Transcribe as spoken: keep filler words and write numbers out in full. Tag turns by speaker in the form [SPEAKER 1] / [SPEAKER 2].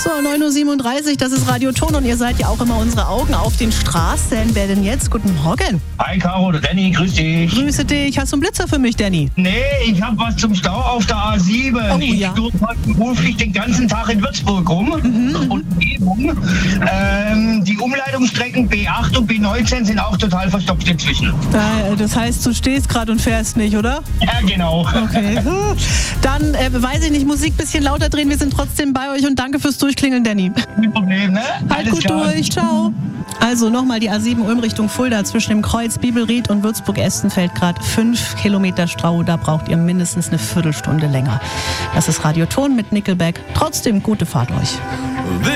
[SPEAKER 1] So, neun Uhr siebenunddreißig, das ist Radio Ton und ihr seid ja auch immer unsere Augen auf den Straßen. Wer denn jetzt? Guten Morgen.
[SPEAKER 2] Hi Caro, Danny, grüß dich.
[SPEAKER 1] Grüße dich. Hast du einen Blitzer für mich, Danny?
[SPEAKER 2] Nee, ich hab was zum Stau auf der A sieben.
[SPEAKER 1] Oh,
[SPEAKER 2] ich
[SPEAKER 1] ja.
[SPEAKER 2] durfte heute beruflich den ganzen Tag in Würzburg rum
[SPEAKER 1] Mhm.
[SPEAKER 2] und Umgebung. Ähm, die Umleitungsstrecken B acht und B neunzehn sind auch total verstopft inzwischen.
[SPEAKER 1] Äh, das heißt, du stehst gerade und fährst nicht, oder?
[SPEAKER 2] Ja, genau.
[SPEAKER 1] Okay. Dann, äh, weiß ich nicht, Musik ein bisschen lauter drehen. Wir sind trotzdem bei euch und danke fürs Durchklingeln, Danny.
[SPEAKER 2] Kein Problem, ne?
[SPEAKER 1] Halt
[SPEAKER 2] Alles
[SPEAKER 1] gut
[SPEAKER 2] klar.
[SPEAKER 1] durch. Ciao. Also nochmal die A sieben Ulm Richtung Fulda zwischen dem Kreuz Bibelried und Würzburg-Estenfeld gerade fünf Kilometer Stau. Da braucht ihr mindestens eine Viertelstunde länger. Das ist Radio Ton mit Nickelback. Trotzdem gute Fahrt euch.